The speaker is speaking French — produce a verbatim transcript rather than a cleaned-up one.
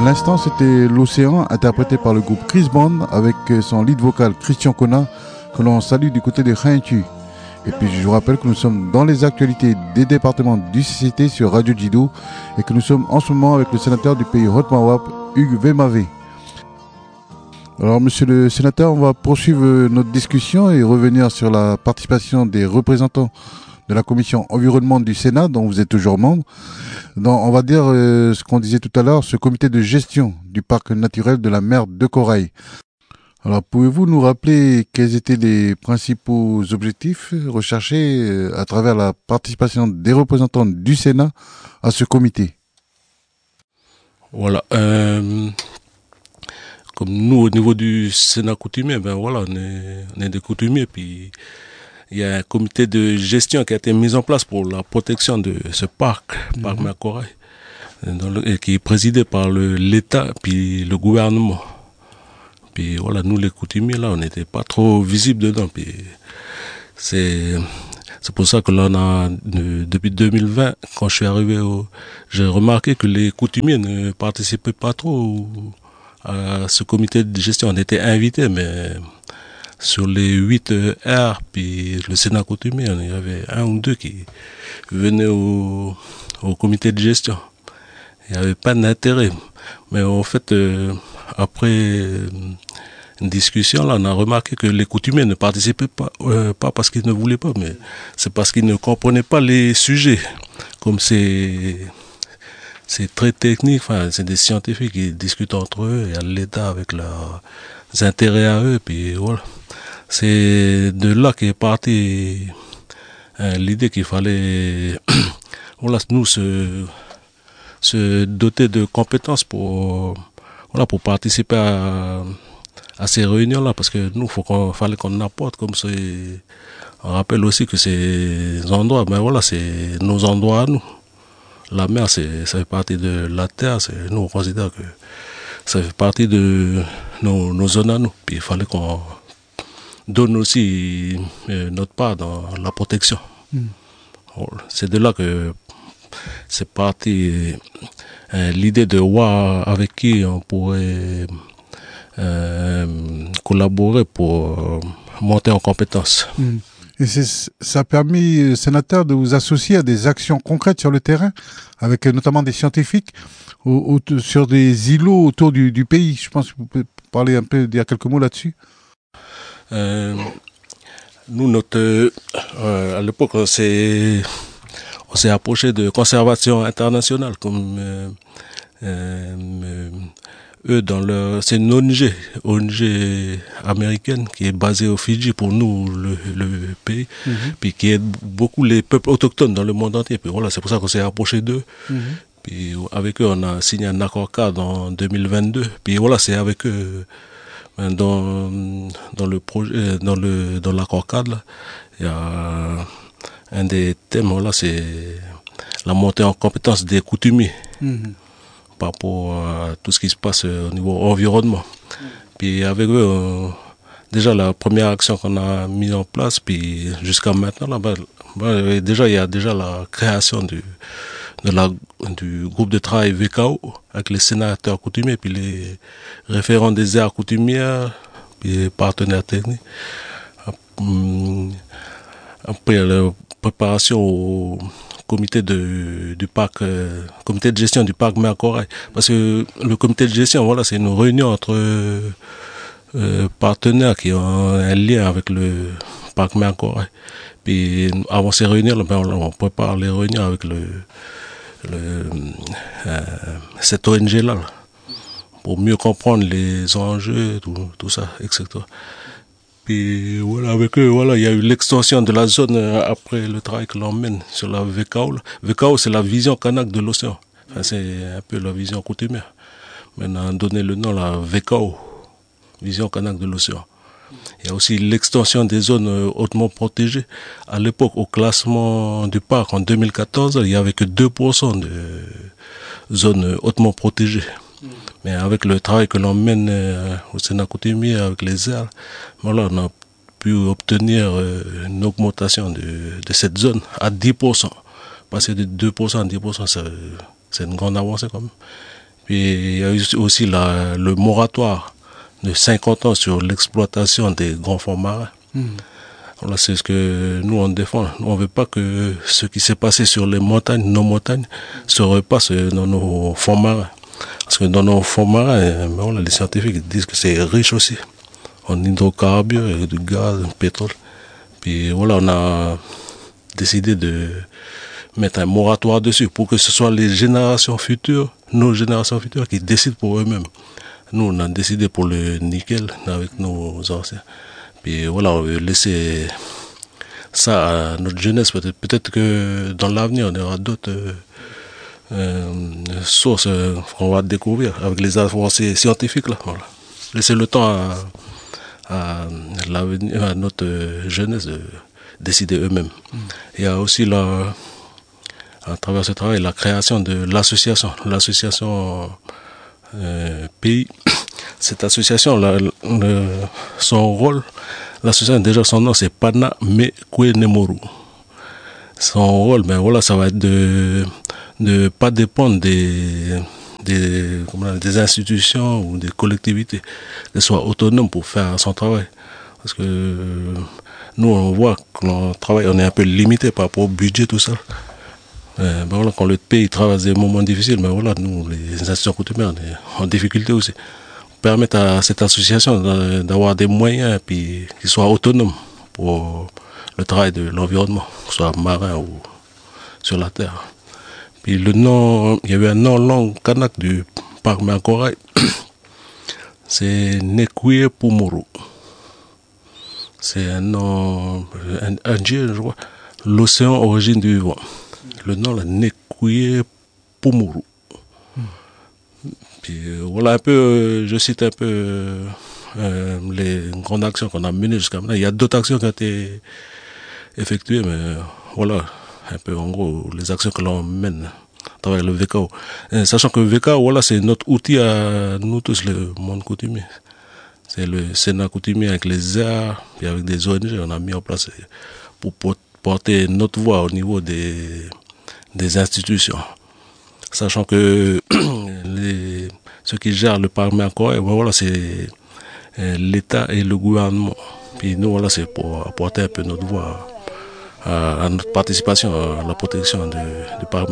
l'instant, c'était L'Océan, interprété par le groupe Chris Bond, avec son lead vocal Christian Kona, que l'on salue du côté de Khaintu. Et puis je vous rappelle que nous sommes dans les actualités des départements du C C T sur Radio Djido, et que nous sommes en ce moment avec le sénateur du pays Haute-Mawap, Hugues Vemavé. Alors monsieur le sénateur, on va poursuivre notre discussion et revenir sur la participation des représentants de la commission environnement du Sénat, dont vous êtes toujours membre, dans, on va dire euh, ce qu'on disait tout à l'heure, ce comité de gestion du parc naturel de la mer de Corail. Alors pouvez-vous nous rappeler quels étaient les principaux objectifs recherchés euh, à travers la participation des représentants du Sénat à ce comité? Voilà. Euh, comme nous, au niveau du Sénat coutumier, ben voilà, on est, on est des coutumiers, puis il y a un comité de gestion qui a été mis en place pour la protection de ce parc, mmh. parc Mer Corail, et qui est présidé par le, l'État puis le gouvernement. Puis voilà, nous les coutumiers là, on n'était pas trop visibles dedans. Puis c'est c'est pour ça que là, on a de, depuis deux mille vingt, quand je suis arrivé, au, j'ai remarqué que les coutumiers ne participaient pas trop à ce comité de gestion. On était invités, mais sur les huit R, puis le Sénat coutumier, il y avait un ou deux qui venaient au, au comité de gestion. Il n'y avait pas d'intérêt. Mais en fait, euh, après une discussion, là, on a remarqué que les coutumiers ne participaient pas, euh, pas parce qu'ils ne voulaient pas, mais c'est parce qu'ils ne comprenaient pas les sujets. Comme c'est, c'est très technique, enfin, c'est des scientifiques qui discutent entre eux, il y a l'État avec leurs intérêts à eux, puis voilà. C'est de là qu'est partie euh, l'idée qu'il fallait voilà, nous se, se doter de compétences pour, voilà, pour participer à, à ces réunions-là, parce que nous, faut qu'on, fallait qu'on apporte, comme c'est, on rappelle aussi que ces endroits, ben voilà, c'est nos endroits à nous. La mer, c'est, ça fait partie de la terre, c'est, nous on considère que ça fait partie de nos, nos zones à nous, puis il fallait qu'on donne aussi euh, notre part dans la protection. Mm. C'est de là que c'est parti euh, l'idée de voir avec qui on pourrait euh, collaborer pour euh, monter en compétence. Mm. Et c'est, ça a permis, sénateur, de vous associer à des actions concrètes sur le terrain, avec notamment des scientifiques, au, au, sur des îlots autour du, du pays. Je pense que vous pouvez parler un peu, dire quelques mots là-dessus. Euh, nous, notre, euh, à l'époque, on s'est, on s'est approché de Conservation Internationale, comme euh, euh, eux, dans leur, c'est une O N G, O N G américaine qui est basée au Fidji pour nous, le, le pays, mm-hmm. puis qui aide beaucoup les peuples autochtones dans le monde entier. Puis voilà, c'est pour ça qu'on s'est approché d'eux. Mm-hmm. Puis avec eux, on a signé un accord cadre en deux mille vingt-deux. Puis voilà, c'est avec eux. Dans, dans le projet, dans le, dans l'accord cadre, là, il y a un des thèmes, là, c'est la montée en compétence des coutumiers mm-hmm. par rapport à tout ce qui se passe au niveau environnement. Mm-hmm. Puis avec eux, euh, déjà la première action qu'on a mise en place, puis jusqu'à maintenant, là, bah, bah, déjà il y a déjà la création du de la, du groupe de travail V K O avec les sénateurs coutumiers, puis les référents des aires coutumières, puis les partenaires techniques. Après, la préparation au comité de, du parc, euh, comité de gestion du parc Mer Corail. Parce que le comité de gestion, voilà, c'est une réunion entre euh, partenaires qui ont un lien avec le parc Mer Corail. Puis avant ces réunions, on prépare les réunions avec le Le, euh, cette O N G-là, là, pour mieux comprendre les enjeux, tout, tout ça, et cetera. Puis voilà, avec eux, voilà, il y a eu l'extension de la zone euh, après le travail que l'on mène sur la V K O. Là. V K O, c'est la vision Kanak de l'océan. Enfin, c'est un peu la vision coutumière. Maintenant, on a donné le nom, la V K O, vision Kanak de l'océan. Il y a aussi l'extension des zones hautement protégées. À l'époque, au classement du parc en deux mille quatorze, il n'y avait que deux pour cent de zones hautement protégées. Mmh. Mais avec le travail que l'on mène au Sénat coutumier, avec les aires, voilà, on a pu obtenir une augmentation de, de cette zone à dix pour cent. Passer de deux pour cent à dix pour cent, c'est, c'est une grande avancée quand même. Puis il y a eu aussi la, le moratoire de cinquante ans sur l'exploitation des grands fonds marins. Mmh. Voilà, c'est ce que nous on défend. Nous, on ne veut pas que ce qui s'est passé sur les montagnes, nos montagnes, se repasse dans nos fonds marins. Parce que dans nos fonds marins, voilà, les scientifiques disent que c'est riche aussi en hydrocarbures, et du gaz, du pétrole. Puis voilà, on a décidé de mettre un moratoire dessus pour que ce soit les générations futures, nos générations futures qui décident pour eux-mêmes. Nous, on a décidé pour le nickel avec nos anciens. Puis voilà, on veut laisser ça à notre jeunesse. Peut-être, peut-être que dans l'avenir, on aura d'autres euh, euh, sources euh, qu'on va découvrir avec les avancées scientifiques. Là. Voilà. Laisser le temps à, à, l'avenir, à notre jeunesse de décider eux-mêmes. Mmh. Il y a aussi, la, à travers ce travail, la création de l'association. L'association euh, Pays. Cette association, la, le, son rôle, l'association, déjà son nom, c'est Pana Mekwenemoru. Son rôle, ben voilà, ça va être de ne pas dépendre des, des, comment, des institutions ou des collectivités, qu'elles soient autonomes pour faire son travail. Parce que nous, on voit que notre travail, on est un peu limité par rapport au budget, tout ça. Ben voilà, quand le pays traverse des moments difficiles, ben voilà, nous, les institutions coutumières, on est en difficulté aussi. Permettre à cette association d'avoir des moyens puis qu'ils soient autonomes pour le travail de l'environnement, que ce soit marin ou sur la terre. Puis le nom, il y avait un nom long kanak du parc Mankorai, c'est Nekwe Pumuru. C'est un nom indien, je crois, l'océan origine du vent. Le nom, là, Nekwe Pumuru. Puis euh, voilà un peu, euh, je cite un peu euh, euh, les grandes actions qu'on a menées jusqu'à maintenant. Il y a d'autres actions qui ont été effectuées, mais euh, voilà, un peu en gros, les actions que l'on mène à travers le V K O. Et sachant que le V K O, voilà, c'est notre outil à nous tous, le monde coutumier. C'est le Sénat coutumier avec les arts, et avec des O N G, on a mis en place pour porter notre voix au niveau des, des institutions. Sachant que les, ceux qui gèrent le parc Mankorai, voilà, c'est l'État et le gouvernement. Puis nous, voilà, c'est pour apporter un peu notre voix à, à notre participation à la protection de, du parc